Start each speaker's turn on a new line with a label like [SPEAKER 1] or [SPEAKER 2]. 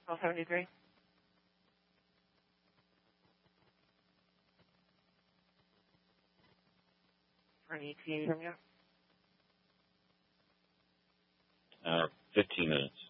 [SPEAKER 1] 1273. For an ETA from you?
[SPEAKER 2] 15 minutes.